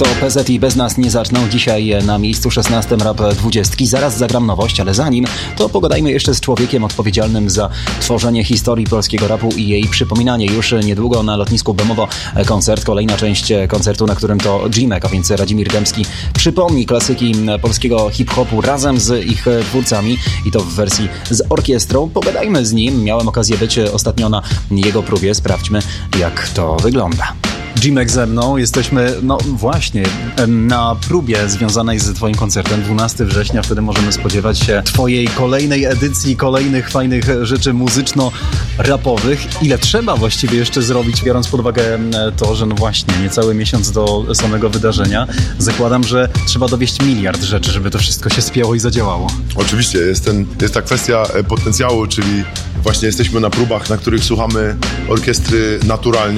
To PZ i bez nas nie zaczną. Dzisiaj na miejscu 16 Rap 20. Zaraz zagram nowość, ale zanim to pogadajmy jeszcze z człowiekiem odpowiedzialnym za tworzenie historii polskiego rapu i jej przypominanie. Już niedługo na lotnisku Bemowo koncert, kolejna część koncertu, na którym to G-Mac, a więc Radzimir Dębski, przypomni klasyki polskiego hip-hopu razem z ich twórcami i to w wersji z orkiestrą. Pogadajmy z nim. Miałem okazję być ostatnio na jego próbie. Sprawdźmy, jak to wygląda. G-Mac ze mną. Jesteśmy, no właśnie, na próbie związanej z twoim koncertem 12 września. Wtedy możemy spodziewać się twojej kolejnej edycji, kolejnych fajnych rzeczy muzyczno-rapowych. Ile trzeba właściwie jeszcze zrobić, biorąc pod uwagę to, że no właśnie, niecały miesiąc do samego wydarzenia. Zakładam, że trzeba dowieść 1 miliard rzeczy, żeby to wszystko się spięło i zadziałało. Oczywiście, jest ta kwestia potencjału, czyli właśnie jesteśmy na próbach, na których słuchamy orkiestry naturalnie.